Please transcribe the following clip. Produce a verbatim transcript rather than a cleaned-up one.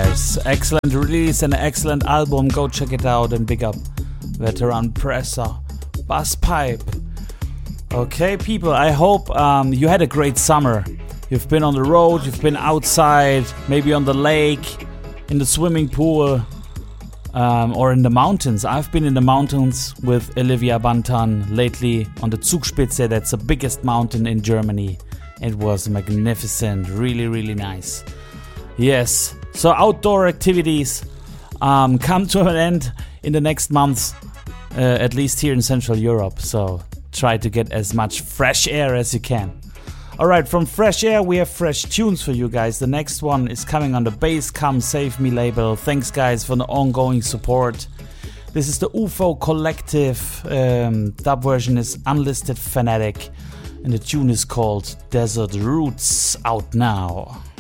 Yes, excellent release and excellent album. Go check it out and big up Veteran Presser, Bass Pipe. Okay, people, I hope um, you had a great summer. You've been on the road, you've been outside, maybe on the lake, in the swimming pool, um, or in the mountains. I've been in the mountains with Olivia Bantan lately on the Zugspitze. That's the biggest mountain in Germany. It was magnificent, really, really nice. Yes, so outdoor activities um, come to an end in the next month, uh, at least here in Central Europe. So try to get as much fresh air as you can. Alright, from Fresh Air we have fresh tunes for you guys. The next one is coming on the Bass Come Save Me label. Thanks guys for the ongoing support. This is the U F O Collective. Um, dub version is Unlisted Fanatic. And the tune is called Desert Roots, out now.